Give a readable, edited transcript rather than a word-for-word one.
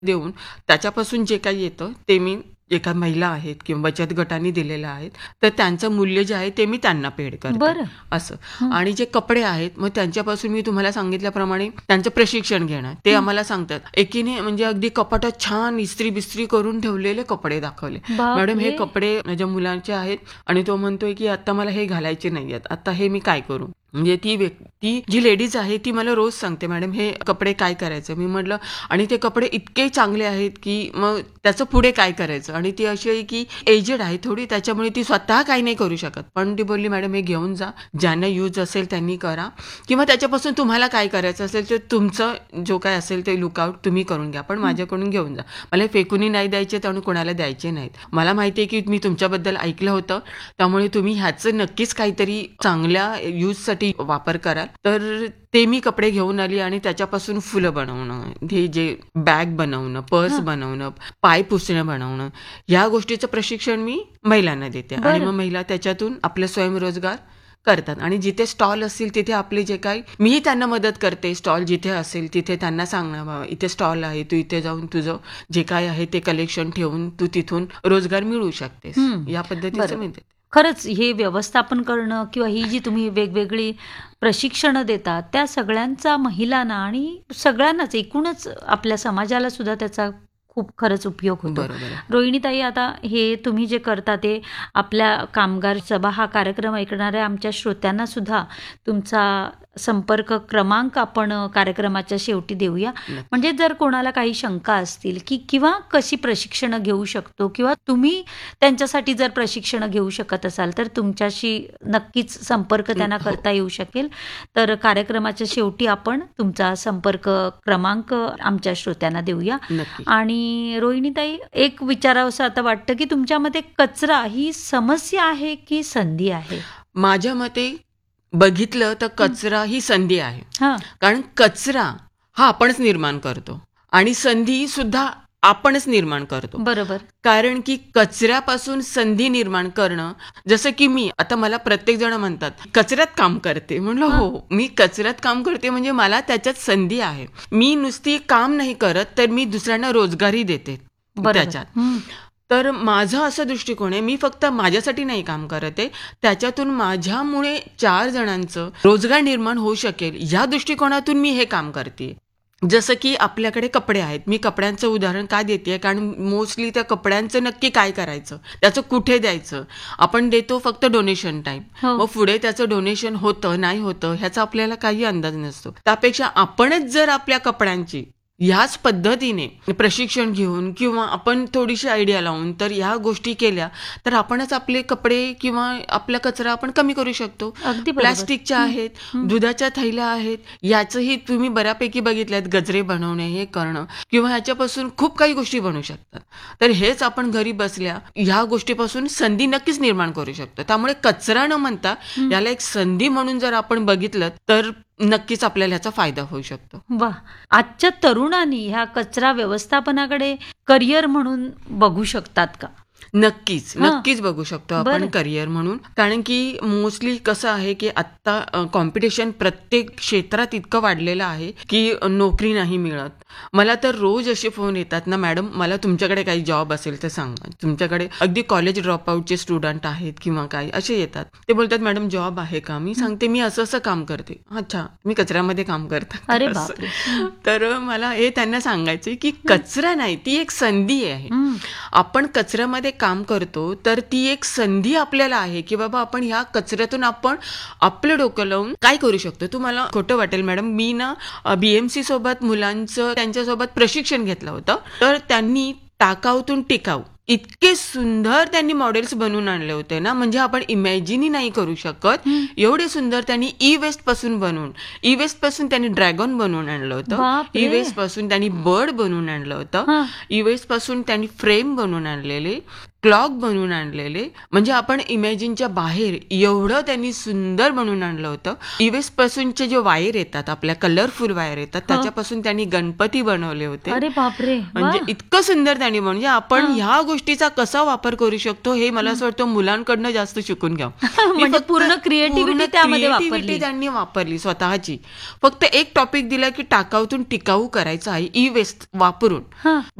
देऊन त्याच्यापासून जे काही येतं ते मी एका महिला आहेत किंवा बचत गटांनी दिलेलं आहेत, तर त्यांचं मूल्य जे आहे ते मी त्यांना पेड करते बरं. असं. हं. आणि जे कपडे आहेत मग त्यांच्यापासून मी तुम्हाला सांगितल्याप्रमाणे त्यांचं प्रशिक्षण घेणं, ते आम्हाला सांगतात. एकीने म्हणजे अगदी कपाटात छान इस्त्री बिस्त्री करून ठेवलेले कपडे दाखवले. मॅडम हे बापरे! कपडे माझ्या मुलांचे आहेत आणि तो म्हणतोय की आता मला हे घालायचे नाहीयेत, आता हे मी काय करू. म्हणजे ती जी लेडीज आहे ती मला रोज सांगते, मॅडम हे कपडे काय करायचं. मी म्हटलं आणि ते कपडे इतके चांगले आहेत की मग त्याचं पुढे काय करायचं. आणि ती अशी आहे की एजेड आहे थोडी, त्याच्यामुळे ती स्वतः काही नाही करू शकत. पण ती बोलली, मॅडम हे घेऊन जा, ज्यांना यूज असेल त्यांनी करा, किंवा त्याच्यापासून तुम्हाला काय करायचं असेल तर तुमचं जो काय असेल ते लुकआउट तुम्ही करून घ्या, पण माझ्याकडून घेऊन जा. मला हे फेकूनही नाही द्यायचे आणि कोणाला द्यायचे नाहीत. मला माहिती आहे की मी तुमच्याबद्दल ऐकलं होतं, त्यामुळे तुम्ही ह्याचं नक्कीच काहीतरी चांगल्या यूजसाठी वापर कराल. तर ते मी कपडे घेऊन आली आणि त्याच्यापासून फुलं बनवणं, हे जे बॅग बनवणं, पर्स हां. बनवणं, पाय पुसणं बनवणं, या गोष्टीचं प्रशिक्षण मी महिलांना देते. आणि बरं. मग महिला त्याच्यातून आपला स्वयंरोजगार करतात. आणि जिथे स्टॉल असतील तिथे आपले जे काही मीही त्यांना मदत करते. स्टॉल जिथे असेल तिथे त्यांना सांगणं, बाबा इथे स्टॉल आहे, तू इथे जाऊन तुझं जे काय आहे ते कलेक्शन ठेवून तू तिथून रोजगार मिळवू शकतेस. हं. या पद्धतीचं बरं. मी देते. खरंच हे व्यवस्थापन करणं किंवा ही जी तुम्ही वेगवेगळी प्रशिक्षणं देता, त्या सगळ्यांचा महिलांना आणि सगळ्यांनाच एकूणच आपल्या समाजाला सुद्धा त्याचा खूप खरंच उपयोग होतो. बरोबर आहे. रोहिणीताई, आता हे तुम्ही जे करता ते आपल्या कामगार सभा हा कार्यक्रम ऐकणाऱ्या आमच्या श्रोत्यांना सुद्धा तुमचा संपर्क क्रमांक आपण कार्यक्रमाच्या शेवटी देऊया. म्हणजे जर कोणाला काही शंका असतील की किंवा कशी प्रशिक्षणं घेऊ शकतो किंवा तुम्ही त्यांच्यासाठी जर प्रशिक्षणं घेऊ शकत असाल तर तुमच्याशी नक्कीच संपर्क त्यांना करता येऊ शकेल. तर कार्यक्रमाच्या शेवटी आपण तुमचा संपर्क क्रमांक आमच्या श्रोत्यांना देऊया. नक्की. आणि रोहिणीताई, एक विचारावंसं आता वाटतं की तुमच्या मते कचरा ही समस्या आहे की संधी आहे? माझ्या मते बघितलं तर कचरा ही संधी आहे. हां. कारण कचरा हा आपणच निर्माण करतो आणि संधी सुद्धा आपणच निर्माण करतो. बरोबर. कारण की कचऱ्यापासून संधी निर्माण करणं, जसं की मी आता, मला प्रत्येक जण म्हणतात कचऱ्यात काम करते. म्हणलं हो, मी कचऱ्यात काम करते म्हणजे मला त्याच्यात संधी आहे. मी नुसती काम नाही करत तर मी दुसऱ्यांना रोजगारही देते बरोबर. त्याच्यात. हं. तर माझं असं दृष्टिकोन आहे, मी फक्त माझ्यासाठी नाही काम करत आहे, त्याच्यातून माझ्यामुळे 4 जणांचं रोजगार निर्माण होऊ शकेल या दृष्टिकोनातून मी हे काम करते. जसं की आपल्याकडे कपडे आहेत, मी कपड्यांचं उदाहरण का देते, कारण मोस्टली त्या कपड्यांचं नक्की काय करायचं, त्याचं कुठे द्यायचं. आपण देतो फक्त डोनेशन टाईप, हो. मग पुढे त्याचं डोनेशन होतं नाही होतं ह्याचा आपल्याला काही अंदाज नसतो. त्यापेक्षा आपणच जर आपल्या कपड्यांची ह्याच पद्धतीने प्रशिक्षण घेऊन किंवा आपण थोडीशी आयडिया लावून तर ह्या गोष्टी केल्या तर आपणच आपले कपडे किंवा आपला कचरा आपण कमी करू शकतो. अगदी बरोबर. प्लास्टिकच्या आहेत, दुधाच्या थैल्या आहेत, याचंही तुम्ही बऱ्यापैकी बघितल्यात, गजरे बनवणे हे करणं किंवा ह्याच्यापासून खूप काही गोष्टी बनवू शकतात. तर हेच आपण घरी बसल्या ह्या गोष्टीपासून संधी नक्कीच निर्माण करू शकतो. त्यामुळे कचरा न म्हणता याला एक संधी म्हणून जर आपण बघितलं तर नक्कीच आपल्याला ह्याचा फायदा होऊ शकतो. वा, आजच्या तरुणांनी ह्या कचरा व्यवस्थापनाकडे करिअर म्हणून बघू शकतात का? नक्कीच बघू शकतो आपण बरं. करिअर म्हणून. कारण की मोस्टली कसं आहे की आत्ता कॉम्पिटिशन प्रत्येक क्षेत्रात इतकं वाढलेलं आहे की नोकरी नाही मिळत. मला तर रोज असे फोन येतात ना, मॅडम मला तुमच्याकडे काही जॉब असेल तर सांगा. तुमच्याकडे अगदी कॉलेज ड्रॉपआउटचे स्टुडंट आहेत किंवा काय असे येतात, ते बोलतात मॅडम जॉब आहे का. मी सांगते मी असं काम करते. अच्छा, मी कचऱ्यामध्ये काम करते. अरे बापरे. तर मला हे त्यांना सांगायचं की कचरा नाही, ती एक संधी आहे. आपण कचऱ्यामध्ये काम करतो तर ती एक संधी आपल्याला आहे की बाबा आपण ह्या कचऱ्यातून आपण आपलं डोकं लावून काय करू शकतो. तुम्हाला खोटं वाटेल मॅडम, मी ना BMC सोबत मुलांचं त्यांच्यासोबत प्रशिक्षण घेतलं होतं. तर त्यांनी टाकाऊतून टिकाऊ इतके सुंदर त्यांनी मॉडेल्स बनवून आणले होते ना, म्हणजे आपण इमॅजिनही नाही करू शकत एवढे सुंदर. त्यांनी ई-वेस्ट पासून त्यांनी ड्रॅगन बनवून आणलं होतं, बापरे. ई-वेस्ट पासून त्यांनी बर्ड बनवून आणलं होतं, हां. ई-वेस्ट पासून त्यांनी फ्रेम बनवून आणलेले. क्लॉक बनवून आणलेले, म्हणजे आपण इमॅजिनच्या बाहेर एवढं त्यांनी सुंदर बनवून आणलं होतं. ईवेस्ट पासूनचे जे वायर येतात, आपल्या कलरफुल वायर येतात, त्याच्यापासून त्यांनी गणपती बनवले होते. अरे बापरे, म्हणजे इतकं सुंदर त्यांनी म्हणजे आपण ह्या गोष्टीचा कसा वापर करू शकतो हे मला असं वाटतं मुलांकडनं जास्त शिकून घ्या. म्हणजे पूर्ण क्रिएटिव्हिटी त्यामध्ये वापरली. त्यांनी वापरली स्वतःची. फक्त एक टॉपिक दिला की टाकाऊतून टिकाऊ करायचं आहे ई वेस्ट वापरून.